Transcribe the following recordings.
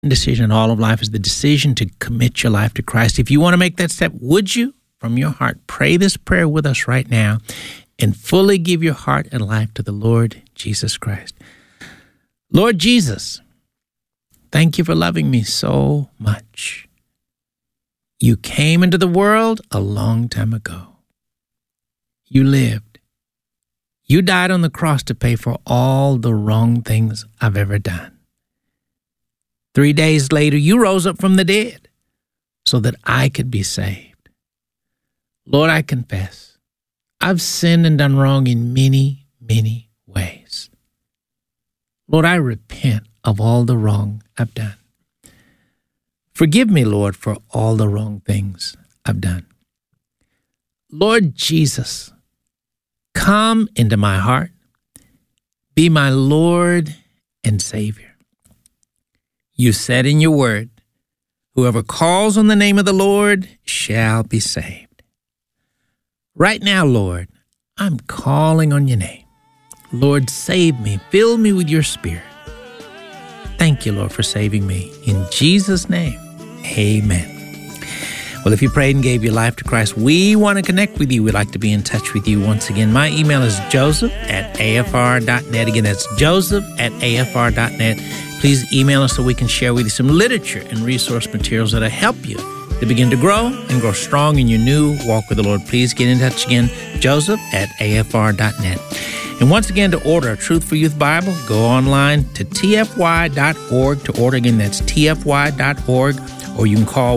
decision in all of life is the decision to commit your life to Christ. If you want to make that step, would you, from your heart, pray this prayer with us right now and fully give your heart and life to the Lord Jesus Christ? Lord Jesus, thank you for loving me so much. You came into the world a long time ago. You lived. You died on the cross to pay for all the wrong things I've ever done. 3 days later, you rose up from the dead so that I could be saved. Lord, I confess, I've sinned and done wrong in many, many ways. Lord, I repent of all the wrong I've done. Forgive me, Lord, for all the wrong things I've done. Lord Jesus, come into my heart. Be my Lord and Savior. You said in your word, whoever calls on the name of the Lord shall be saved. Right now, Lord, I'm calling on your name. Lord, save me. Fill me with your Spirit. Thank you, Lord, for saving me. In Jesus' name, amen. Well, if you prayed and gave your life to Christ, we want to connect with you. We'd like to be in touch with you. Once again, my email is joseph@afr.net. Again, that's joseph@afr.net. Please email us so we can share with you some literature and resource materials that'll help you to begin to grow and grow strong in your new walk with the Lord. Please get in touch again, joseph@afr.net. And once again, to order a Truth for Youth Bible, go online to tfy.org to order. Again, that's tfy.org. Or you can call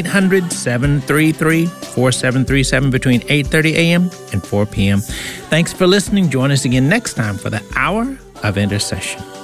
1-800-733-4737 between 8:30 a.m. and 4 p.m. Thanks for listening. Join us again next time for the Hour of Intercession.